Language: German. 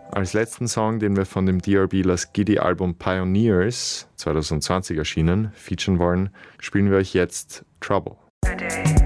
Als letzten Song, den wir von dem DRB Las Giddy-Album Pioneers, 2020 erschienen, featuren wollen, spielen wir euch jetzt Trouble.